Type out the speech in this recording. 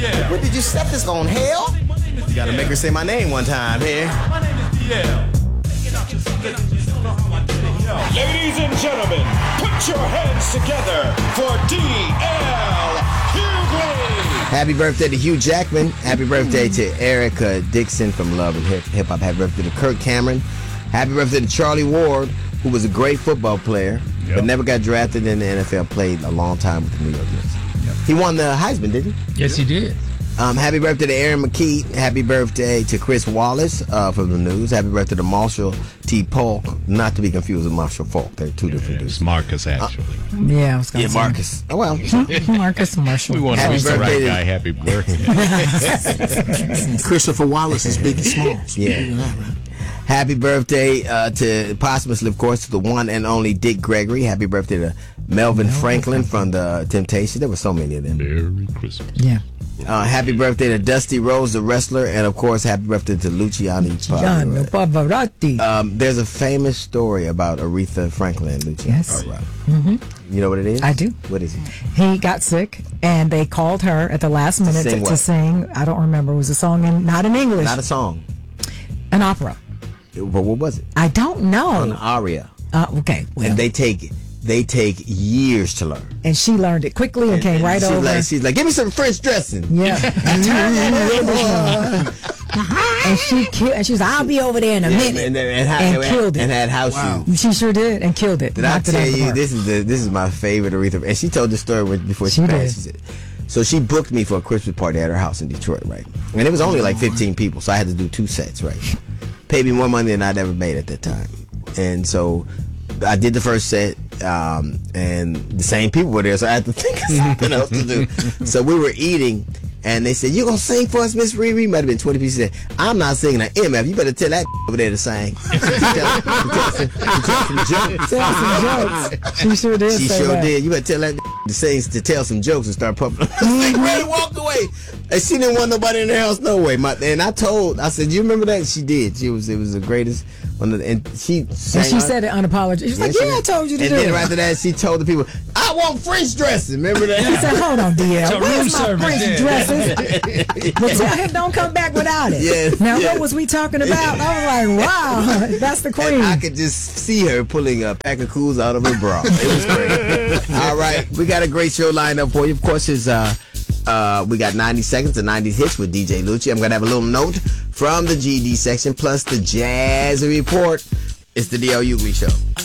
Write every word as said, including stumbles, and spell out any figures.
D L. What did you set this on, hell? You gotta make her say my name one time here. My name is D L. Ladies and gentlemen, put your hands together for D L Hughley. Happy birthday to Hugh Jackman. Happy birthday to Erica Dixon from Love and Hip Hop. Happy birthday to Kirk Cameron. Happy birthday to Charlie Ward, who was a great football player, yep. but never got drafted in the N F L, played a long time with the New York Knicks. Yep. He won the Heisman, didn't he? Yes, he did. Um, happy birthday to Aaron McKee. Happy birthday to Chris Wallace uh, from the news. Happy birthday to Marshall T. Polk. Not to be confused with Marshall Falk. They're two different dudes. It's Marcus, actually. Uh, yeah, I was going to yeah, say. Marcus. Oh, well. Marcus Marshall. We want to wish the right guy happy birthday. Christopher Wallace is Biggie Smalls. Yeah. Happy birthday uh, to, posthumously, of course, to the one and only Dick Gregory. Happy birthday to Melvin no, Franklin from the Temptations. There were so many of them. Merry Christmas. Yeah. Uh, happy birthday to Dusty Rhodes, the wrestler, and of course, happy birthday to Luciano Pavarotti. Pavarotti. Um, there's a famous story about Aretha Franklin and Luciano yes. Pavarotti. Mm-hmm. You know what it is? I do. What is it? He got sick, and they called her at the last minute to sing. To, to sing I don't remember. It was a song in not in English. Not a song. An opera. But what was it? I don't know. An aria. Uh, okay. Well. And they take. They take years to learn. And she learned it quickly and, and came and right she's over. Like, she's like, give me some French dressing. Yeah. and she killed, and she was like, I'll be over there in a yeah, minute. And, and, and, and, and killed it. And had house wow. shoes. She sure did and killed it. Did I tell you, this is the this is my favorite Aretha. And she told the story before she, she passed. She said, so she booked me for a Christmas party at her house in Detroit, right? And it was only like fifteen people, so I had to do two sets, right? Paid me more money than I'd ever made at that time. And so I did the first set, um, and the same people were there, so I had to think of something else to do. So we were eating, and they said, "You gonna sing for us, Miss Riri?" Might have been twenty people. She said, "I'm not singing an M F. You better tell that over there to sing." to tell, to tell some, to tell some jokes. Tell some jokes. She sure did. She say sure that. did. You better tell that to sing, to tell some jokes and start pumping. Like, Ray walked away, and she didn't want nobody in the house. No way. My, and I told, I said, "You remember that?" She did. She was. It was the greatest. One of the, and she sang and she on, said it unapologetic. She was yeah, like, "Yeah, I told you to and do it." And then after that, she told the people, "I want French dressing." Remember that? She said, "Hold on, D L. So Where's my service, French yeah. dresses?" But tell him don't come back without it. Yes, now, yes. what was we talking about? I was like, wow, that's the queen. And I could just see her pulling a pack of cools out of her bra. It was great. All right, we got a great show lined up for you. Of course, is uh, uh, we got ninety seconds to nineties hits with D J Lucci. I'm going to have a little note from the G D section, plus the Jazz Report. It's the D L Hughley Show.